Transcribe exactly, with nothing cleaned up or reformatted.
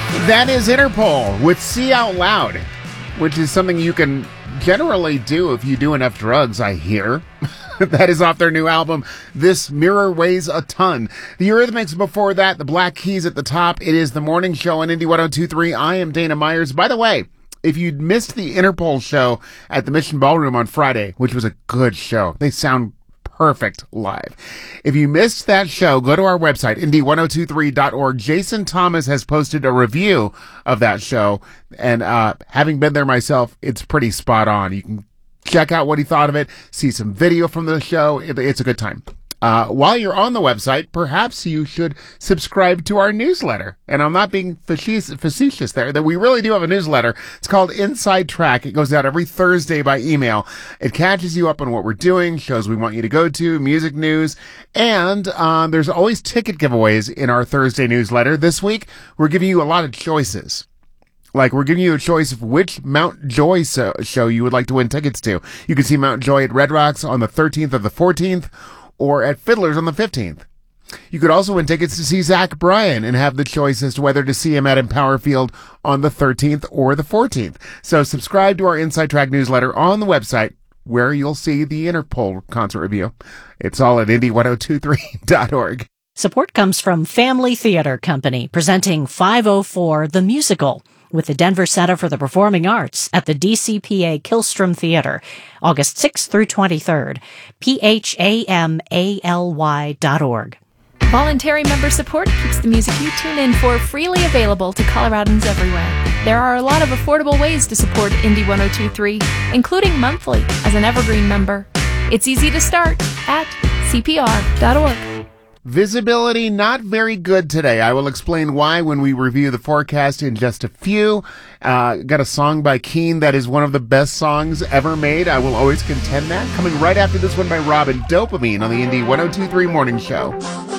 That is Interpol with See Out Loud, which is something you can generally do if you do enough drugs, I hear. That is off their new album, This Mirror Weighs a Ton. The Eurythmics before that, the Black Keys at the top. It is the morning show on Indie one oh two point three. I am Dana Myers. By the way, if you missed the Interpol show at the Mission Ballroom on Friday, which was a good show, they sound perfect live. If you missed that show, go to our website, indie one oh two three dot org. Jason Thomas has posted a review of that show, and uh, having been there myself, it's pretty spot on. You can check out what he thought of it, see some video from the show. It, it's a good time. Uh, while you're on the website, perhaps you should subscribe to our newsletter. And I'm not being facetious, facetious there, that we really do have a newsletter. It's called Inside Track. It goes out every Thursday by email. It catches you up on what we're doing, shows we want you to go to, music news, and um, there's always ticket giveaways in our Thursday newsletter. This week, we're giving you a lot of choices. Like, we're giving you a choice of which Mount Joy so- show you would like to win tickets to. You can see Mount Joy at Red Rocks on the thirteenth or the fourteenth, or at Fiddler's on the fifteenth. You could also win tickets to see Zach Bryan and have the choice as to whether to see him at Empower Field on the thirteenth or the fourteenth. So subscribe to our Inside Track newsletter on the website, where you'll see the Interpol concert review. It's all at indie one oh two three dot org. Support comes from Family Theater Company, presenting five oh four The Musical, with the Denver Center for the Performing Arts at the D C P A Killstrom Theater, August sixth through twenty-third. P H A M A L Y dot org. Voluntary member support keeps the music you tune in for freely available to Coloradans everywhere. There are a lot of affordable ways to support Indie one oh two point three, including monthly as an Evergreen member. It's easy to start at C P R dot org. Visibility not very good today. I will explain why when we review the forecast in just a few. Uh, got a song by Keane that is one of the best songs ever made. I will always contend that. Coming right after this one by Robin, Dopamine on the Indie one oh two point three Morning Show.